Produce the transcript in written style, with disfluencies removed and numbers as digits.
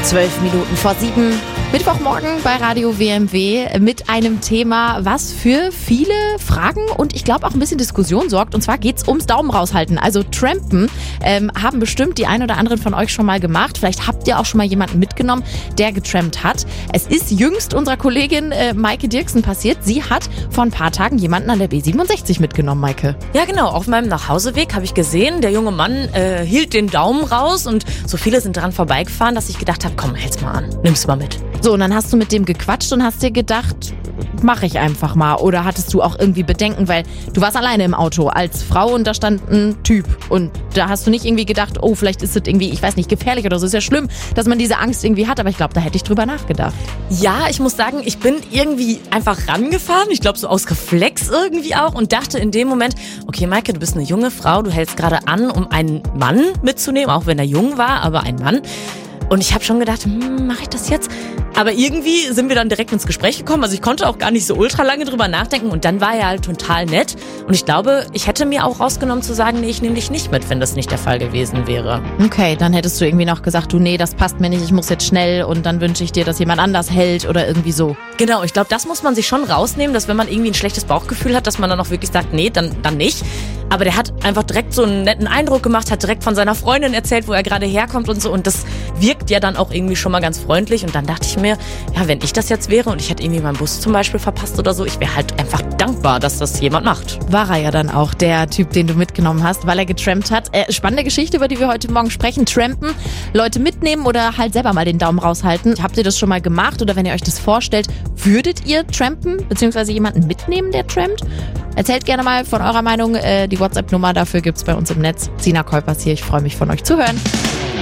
7:12, Mittwochmorgen bei Radio WMW mit einem Thema, was für viele Fragen und ich glaube auch ein bisschen Diskussion sorgt. Und zwar geht's ums Daumen raushalten. Also Trampen haben bestimmt die ein oder anderen von euch schon mal gemacht. Vielleicht habt ihr auch schon mal jemanden mitgenommen, der getrampt hat. Es ist jüngst unserer Kollegin Maike Dirksen passiert. Sie hat vor ein paar Tagen jemanden an der B67 mitgenommen, Maike. Ja genau, auf meinem Nachhauseweg habe ich gesehen, der junge Mann hielt den Daumen raus und so viele sind dran vorbeigefahren, dass ich gedacht habe, komm, hält's mal an, nimm's mal mit. So, und dann hast du mit dem gequatscht und hast dir gedacht, mach ich einfach mal. Oder hattest du auch irgendwie Bedenken, weil du warst alleine im Auto als Frau und da stand ein Typ. Und da hast du nicht irgendwie gedacht, oh, vielleicht ist das irgendwie, ich weiß nicht, gefährlich oder so. Ist ja schlimm, dass man diese Angst irgendwie hat, aber ich glaube, da hätte ich drüber nachgedacht. Ja, ich muss sagen, ich bin irgendwie einfach rangefahren. Ich glaube, so aus Reflex irgendwie auch und dachte in dem Moment, okay, Maike, du bist eine junge Frau, du hältst gerade an, um einen Mann mitzunehmen, auch wenn er jung war, aber ein Mann. Und ich habe schon gedacht, mache ich das jetzt? Aber irgendwie sind wir dann direkt ins Gespräch gekommen. Also ich konnte auch gar nicht so ultra lange drüber nachdenken. Und dann war er halt total nett. Und ich glaube, ich hätte mir auch rausgenommen zu sagen, nee, ich nehme dich nicht mit, wenn das nicht der Fall gewesen wäre. Okay, dann hättest du irgendwie noch gesagt, du, nee, das passt mir nicht, ich muss jetzt schnell und dann wünsche ich dir, dass jemand anders hält oder irgendwie so. Genau, ich glaube, das muss man sich schon rausnehmen, dass wenn man irgendwie ein schlechtes Bauchgefühl hat, dass man dann auch wirklich sagt, nee, dann nicht. Aber der hat einfach direkt so einen netten Eindruck gemacht, hat direkt von seiner Freundin erzählt, wo er gerade herkommt und so. Und das wirkt ja dann auch irgendwie schon mal ganz freundlich. Und dann dachte ich mir, ja, wenn ich das jetzt wäre und ich hätte irgendwie meinen Bus zum Beispiel verpasst oder so, ich wäre halt einfach dankbar, dass das jemand macht. War er ja dann auch, der Typ, den du mitgenommen hast, weil er getrampt hat. Spannende Geschichte, über die wir heute Morgen sprechen. Trampen, Leute mitnehmen oder halt selber mal den Daumen raushalten. Habt ihr das schon mal gemacht oder wenn ihr euch das vorstellt, würdet ihr trampen bzw. jemanden mitnehmen, der trampt? Erzählt gerne mal von eurer Meinung. Die WhatsApp-Nummer dafür gibt's bei uns im Netz. Sina Kolpers hier, ich freue mich von euch zu hören.